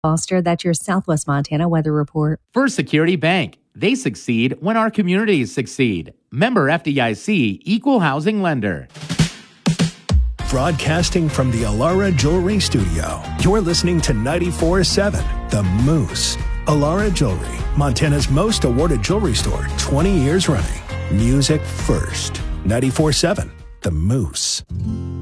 Foster, that's your Southwest Montana weather report. First Security Bank. They succeed when our communities succeed. Member FDIC, Equal Housing Lender. Broadcasting from the Alara Jewelry Studio, you're listening to 94.7 The Moose. Alara Jewelry, Montana's most awarded jewelry store, 20 years running. Music first. 94.7 The Moose.